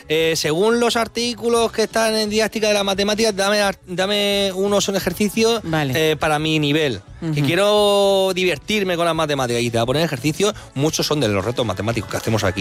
según los artículos que están en didáctica de la matemática, dame unos ejercicios para mi nivel. Que quiero divertirme con las matemáticas y te va a poner ejercicios. Muchos son de los retos matemáticos que hacemos aquí.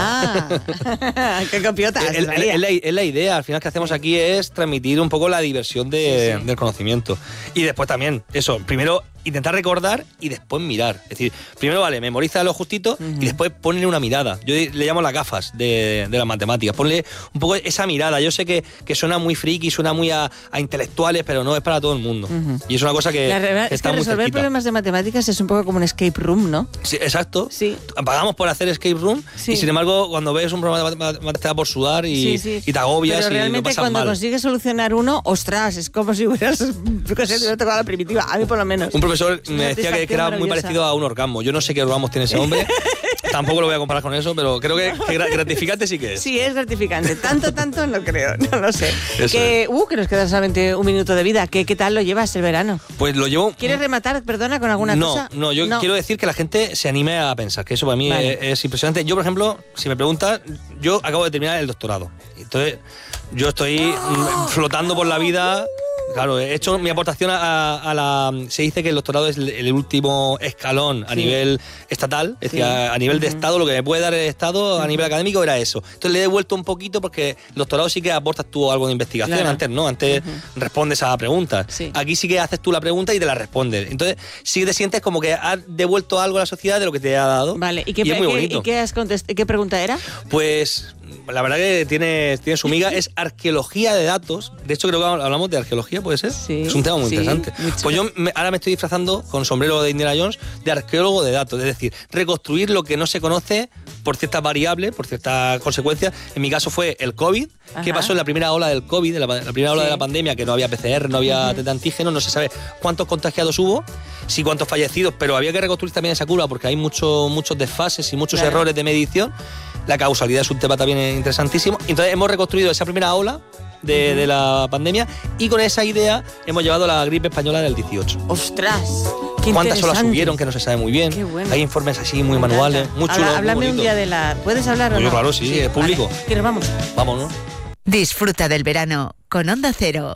¡Qué copiotas! Es la idea. Al final que hacemos aquí es transmitir un poco la diversión del conocimiento. Y después también, eso, primero intentar recordar y después mirar. Es decir, primero memoriza lo justito y después ponle una mirada. Yo le llamo las gafas de las matemáticas. Ponle un poco esa mirada. Yo sé que suena muy friki, suena muy a intelectuales, pero no es para todo el mundo. Y es una cosa que está muy resolver cerquita. Problemas de matemáticas es un poco como un escape room, ¿no? Sí, exacto. Sí. Pagamos por hacer escape room y sin embargo cuando ves un problema de matemáticas te da por sudar y te agobias. Pero realmente y lo pasas cuando mal. consigues solucionar uno, ostras, es como si hubieras tocado la primitiva, a mí por lo menos. Un profesor me decía que era muy parecido a un orgasmo. Yo no sé qué orgasmos tiene ese hombre. Tampoco lo voy a comparar con eso, pero creo que gratificante sí que es. Sí, es gratificante. Tanto no creo, no lo sé. Eso que nos queda solamente un minuto de vida. ¿Qué tal lo llevas el verano? Pues lo llevo... ¿Quieres rematar, perdona, con alguna cosa? No, yo quiero decir que la gente se anime a pensar, que eso para mí es impresionante. Yo, por ejemplo, si me preguntas, yo acabo de terminar el doctorado. Entonces, yo estoy flotando por la vida... Claro, he hecho mi aportación a la... Se dice que el doctorado es el último escalón a nivel estatal, es decir, a nivel de Estado, lo que me puede dar el Estado a nivel académico era eso. Entonces le he devuelto un poquito porque el doctorado sí que aportas tú algo de investigación, claro. Antes no, antes respondes a preguntas. Sí. Aquí sí que haces tú la pregunta y te la respondes. Entonces sí te sientes como que has devuelto algo a la sociedad de lo que te ha dado. Vale, y es muy bonito. ¿Qué pregunta era? Pues... La verdad que tiene su miga, es arqueología de datos. De hecho, creo que hablamos de arqueología, ¿puede ser? Sí, es un tema muy interesante. Pues yo ahora me estoy disfrazando con sombrero de Indiana Jones de arqueólogo de datos. Es decir, reconstruir lo que no se conoce por ciertas variables, por ciertas consecuencias. En mi caso fue el COVID. ¿Qué pasó en la primera ola del COVID, la primera ola de la pandemia? Que no había PCR, no había test de antígenos, no se sabe cuántos contagiados hubo, sí cuántos fallecidos, pero había que reconstruir también esa curva porque hay muchos desfases y muchos errores de medición. La causalidad es un tema también interesantísimo. Entonces hemos reconstruido esa primera ola de la pandemia y con esa idea hemos llevado la gripe española del 18. ¡Ostras! Qué ¿Cuántas olas subieron? Que no se sabe muy bien. Qué bueno. Hay informes así muy manuales, muy chulos. Háblame un día de la... ¿Puedes hablar o no? Claro, sí, es público. Vale. ¿Quieres, vamos? Vámonos. Disfruta del verano con Onda Cero.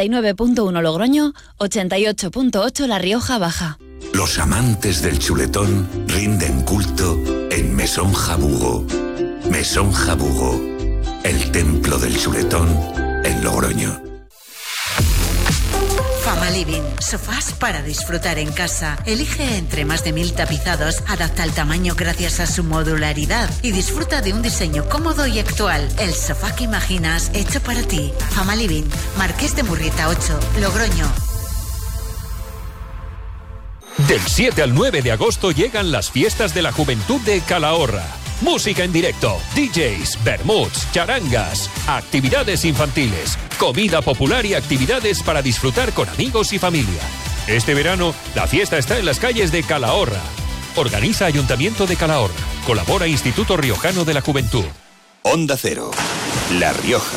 89.1 Logroño, 88.8 La Rioja Baja. Los amantes del chuletón rinden culto en Mesón Jabugo. Mesón Jabugo, el templo del chuletón en Logroño. Fama Living, sofás para disfrutar en casa. Elige entre más de 1000 tapizados, adapta el tamaño gracias a su modularidad y disfruta de un diseño cómodo y actual. El sofá que imaginas hecho para ti. Fama Living, Marqués de Murrieta 8, Logroño. Del 7 al 9 de agosto llegan las fiestas de la juventud de Calahorra. Música en directo, DJs, vermuts, charangas, actividades infantiles, comida popular y actividades para disfrutar con amigos y familia. Este verano, la fiesta está en las calles de Calahorra. Organiza Ayuntamiento de Calahorra. Colabora Instituto Riojano de la Juventud. Onda Cero, La Rioja.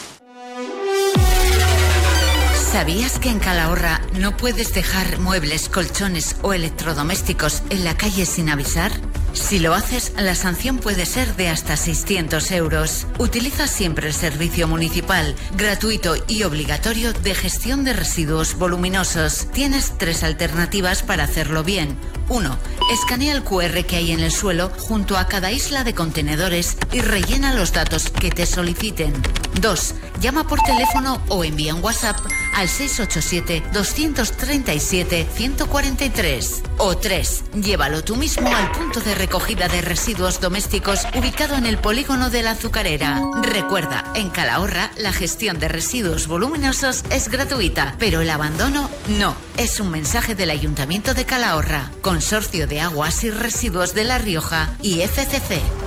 ¿Sabías que en Calahorra no puedes dejar muebles, colchones o electrodomésticos en la calle sin avisar? Si lo haces, la sanción puede ser de hasta 600 euros. Utiliza siempre el servicio municipal, gratuito y obligatorio de gestión de residuos voluminosos. Tienes 3 alternativas para hacerlo bien. 1. Escanea el QR que hay en el suelo junto a cada isla de contenedores y rellena los datos que te soliciten. 2. Llama por teléfono o envía un WhatsApp al 687-237-143. O 3. Llévalo tú mismo al punto de recogida de residuos domésticos ubicado en el polígono de la Azucarera. Recuerda, en Calahorra la gestión de residuos voluminosos es gratuita, pero el abandono no. Es un mensaje del Ayuntamiento de Calahorra, Consorcio de Aguas y Residuos de La Rioja y FCC.